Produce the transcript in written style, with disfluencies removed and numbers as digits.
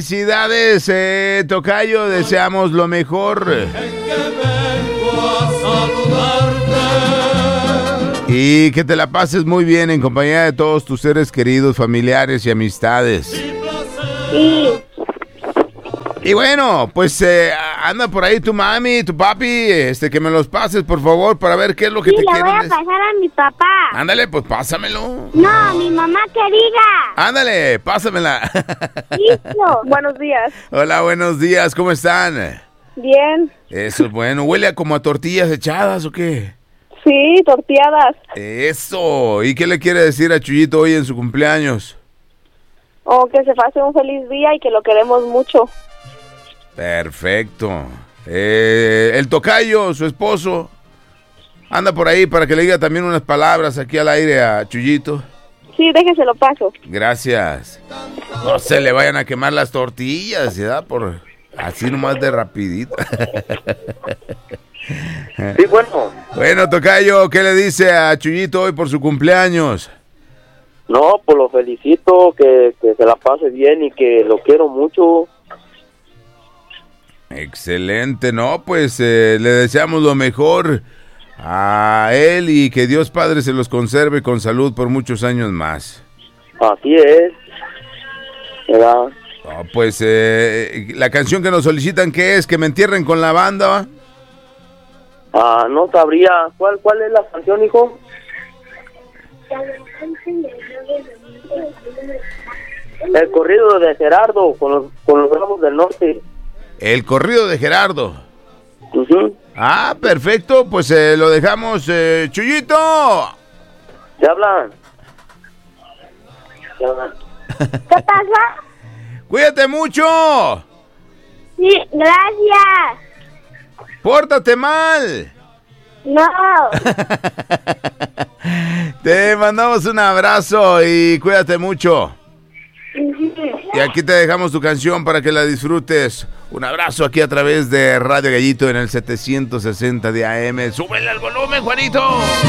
Felicidades, tocayo, deseamos lo mejor. Y que te la pases muy bien en compañía de todos tus seres queridos, familiares y amistades. Sí. Y bueno, pues anda por ahí tu mami, tu papi, que me los pases por favor para ver qué es lo que te quieren. Sí, le voy a pasar a mi papá. Ándale, pues pásamelo. No, mi mamá que diga. Ándale, pásamela. Listo. Buenos días. Hola, buenos días, ¿cómo están? Bien. Eso es bueno, ¿huele como a tortillas echadas o qué? Sí, torteadas. Eso, ¿y qué le quiere decir a Chuyito hoy en su cumpleaños? Oh, que se pase un feliz día y que lo queremos mucho. Perfecto. El tocayo, su esposo, anda por ahí para que le diga también unas palabras aquí al aire a Chuyito. Sí, déjeselo paso. Gracias. No se le vayan a quemar las tortillas, ¿verdad? Por así nomás de rapidito. Sí, bueno. Bueno, tocayo, ¿qué le dice a Chuyito hoy por su cumpleaños? No, pues lo felicito, que se la pase bien y que lo quiero mucho. Excelente, no, pues le deseamos lo mejor a él y que Dios Padre se los conserve con salud por muchos años más. Así es. ¿Verdad? No, pues la canción que nos solicitan, ¿qué es? ¿Que me entierren con la banda? No sabría. ¿Cuál es la canción, hijo? El corrido de Gerardo con los Bravos del Norte. El corrido de Gerardo. Uh-huh. Ah, perfecto, pues lo dejamos, Chuyito. ¿Te hablan? ¿Qué pasa? Cuídate mucho. Sí, gracias. Pórtate mal. No. Te mandamos un abrazo y cuídate mucho. Y aquí te dejamos tu canción para que la disfrutes. Un abrazo aquí a través de Radio Gallito en el 760 de AM. ¡Súbele al volumen, Juanito!